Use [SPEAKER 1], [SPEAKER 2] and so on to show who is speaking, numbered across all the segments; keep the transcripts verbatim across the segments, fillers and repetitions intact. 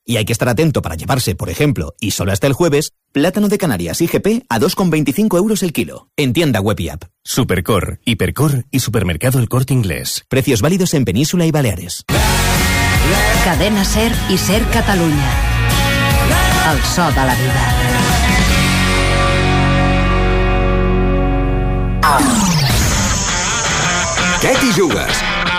[SPEAKER 1] Y hay que estar atento para llevarse, por ejemplo, y solo hasta el jueves, plátano de Canarias I G P a dos con veinticinco euros el kilo. En tienda web y app.
[SPEAKER 2] Supercor, Hipercor y Supermercado El Corte Inglés.
[SPEAKER 1] Precios válidos en Península y Baleares.
[SPEAKER 3] Cadena SER i SER Catalunya. El so de la vida.
[SPEAKER 4] Què t'hi jugues?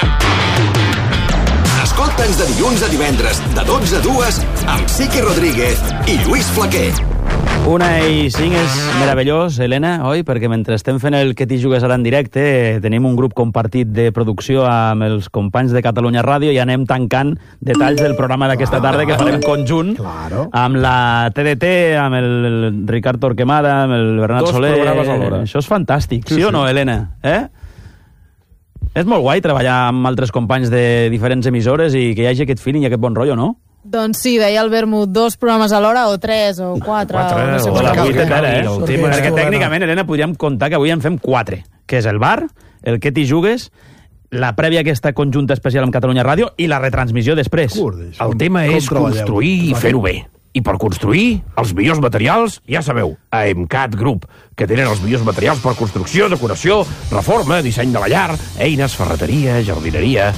[SPEAKER 4] Escolta'ns de dilluns a divendres, de dotze a dues, amb Sique Rodríguez i Lluís Flaquer.
[SPEAKER 5] Una i cinc és meravellós, Helena, oi? Perquè mentre estem fent el que t'hi jugues ara en directe, tenim un grup compartit de producció amb els companys de Catalunya Ràdio i anem tancant detalls del programa d'aquesta tarda que farem conjunt
[SPEAKER 6] Claro.
[SPEAKER 5] amb la T D T, amb el Ricard Torquemada, amb el Bernat
[SPEAKER 6] Dos
[SPEAKER 5] Soler.
[SPEAKER 6] programes alhora.
[SPEAKER 5] Això és fantàstic, sí,
[SPEAKER 6] Sí,
[SPEAKER 5] o
[SPEAKER 6] sí.
[SPEAKER 5] no, Helena? Eh? És molt guai treballar amb altres companys de diferents emissores i que hi hagi aquest feeling i aquest bon rotllo, no?
[SPEAKER 7] Doncs sí, deia el Vermut, dos programes a l'hora, o tres, o quatre,
[SPEAKER 6] quatre,
[SPEAKER 7] o no sé
[SPEAKER 6] o
[SPEAKER 5] O la
[SPEAKER 7] quant.
[SPEAKER 6] cal-
[SPEAKER 5] vuit
[SPEAKER 6] cal-
[SPEAKER 5] encara, eh?
[SPEAKER 6] el
[SPEAKER 5] Sí,
[SPEAKER 6] tema és
[SPEAKER 5] perquè
[SPEAKER 6] que-
[SPEAKER 5] tècnicament, Helena, podríem comptar que avui en fem quatre, que és el bar, el que t'hi jugues, la prèvia aquesta conjunta especial amb Catalunya Ràdio i la retransmissió després.
[SPEAKER 6] Curde, això.
[SPEAKER 8] El tema
[SPEAKER 6] Com
[SPEAKER 8] és
[SPEAKER 6] treballeu?
[SPEAKER 8] construir i fer-ho bé. I per construir, els millors materials, ja sabeu, a EMCAT Group, que tenen els millors materials per construcció, decoració, reforma, disseny de la llar, eines, ferreteria, jardineria...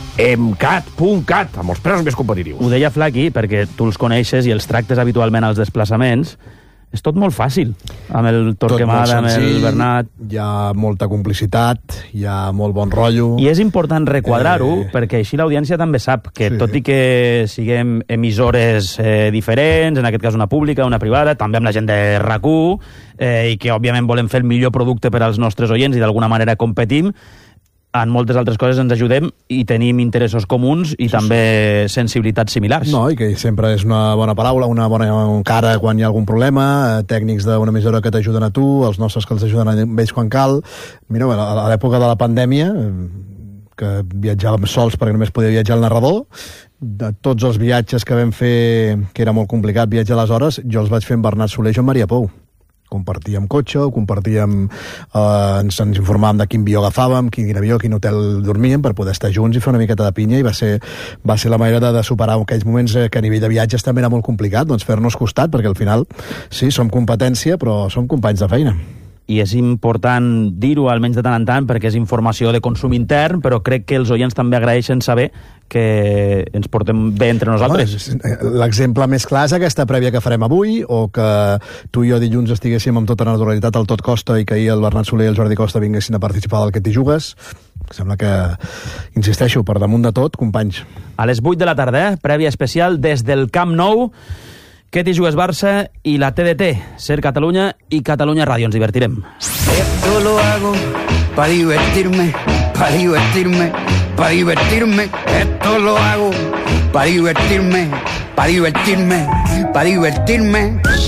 [SPEAKER 8] emcat punt cat, amb els preus més competitius.
[SPEAKER 5] Ho deia Flaqui, perquè tu els coneixes i els tractes habitualment als desplaçaments. És tot molt fàcil, amb el Torquemada, amb el Bernat...
[SPEAKER 6] Hi ha molta complicitat, hi ha molt bon rotllo.
[SPEAKER 5] I és important requadrar-ho,
[SPEAKER 6] Eh.
[SPEAKER 5] perquè així l'audiència també sap que,
[SPEAKER 6] Sí.
[SPEAKER 5] tot i que siguem emissores eh, diferents, en aquest cas una pública, una privada, també amb la gent de R A C U, eh, i que, òbviament, volem fer el millor producte per als nostres oients i d'alguna manera competim, en moltes altres coses ens ajudem i tenim interessos comuns i també sensibilitats similars.
[SPEAKER 6] No, i que sempre és una bona paraula, una bona cara quan hi ha algun problema, eh, tècnics d'una emissora que t'ajuden a tu, els nostres que els ajuden a ells quan cal. Mira, a l'època de la pandèmia, eh, que viatjàvem sols perquè només podia viatjar el narrador, de tots els viatges que vam fer, que era molt complicat viatjar aleshores, jo els vaig fer amb Bernat Soler i en Maria Pou. Compartíem cotxe, o compartíem, eh, ens, ens informàvem de quin avió agafàvem, quin avió, quin hotel dormíem, per poder estar junts i fer una miqueta de pinya, i va ser, va ser la manera de, de superar aquells moments eh, que a nivell de viatges també era molt complicat, doncs fer-nos costat, perquè al final, sí, som competència, però som companys de feina.
[SPEAKER 5] I és important dir-ho almenys de tant en tant perquè és informació de consum intern, però crec que els oients també agraeixen saber que ens portem bé entre nosaltres.
[SPEAKER 6] Home, l'exemple més clar és aquesta prèvia que farem avui, o que tu i jo dilluns estiguéssim amb tota naturalitat al Tot Costa i que ahir el Bernat Soler i el Jordi Costa vinguessin a participar del que t'hi jugues. Sembla que, insisteixo, per damunt de tot, companys.
[SPEAKER 5] A les vuit de la tarda, eh? Prèvia especial des del Camp Nou, que t'hi jugues Barça i la T D T, SER Catalunya i Catalunya Ràdio. Ens divertirem.
[SPEAKER 9] Esto lo hago para divertirme, para divertirme, para divertirme. Esto lo hago para divertirme, para divertirme, para divertirme.